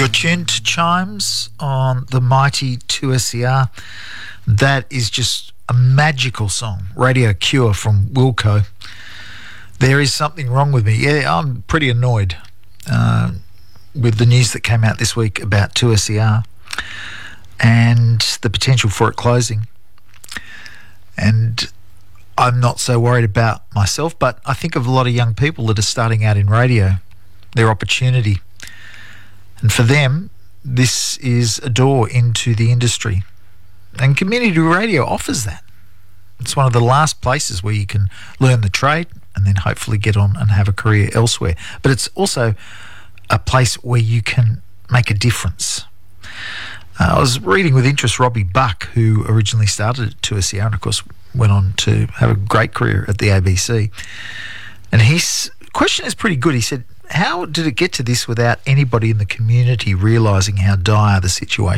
You're tuned to Chimes on the mighty 2SER. That is just a magical song, Radio Cure from Wilco. There is something wrong with me. Yeah, I'm pretty annoyed with the news that came out this week about 2SER and the potential for it closing. And I'm not so worried about myself, but I think of a lot of young people that are starting out in radio, their opportunity. And for them, this is a door into the industry. And community radio offers that. It's one of the last places where you can learn the trade and then hopefully get on and have a career elsewhere. But it's also a place where you can make a difference. I was reading with interest Robbie Buck, who originally started at 2SER and of course went on to have a great career at the ABC. And his question is pretty good. He said, how did it get to this without anybody in the community realising how dire the situation